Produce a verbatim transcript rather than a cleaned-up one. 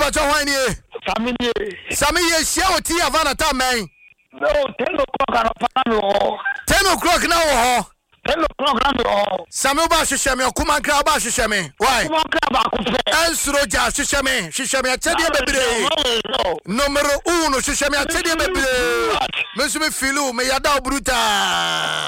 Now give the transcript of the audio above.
cho why ni? Sami ni. Sami ye share oti avana ta man. No, ten o'clock na pa no. ten o'clock na wo ho. ten o'clock na no. Sami ba hwehwe me okuma nkra ba hwehwe me. Why? Okuma nkra ba ko fe. Ensuro ja hwehwe me, hwehwe me atede bebre. Numero uno hwehwe me atede bebre. Me so me filu me yada bruta.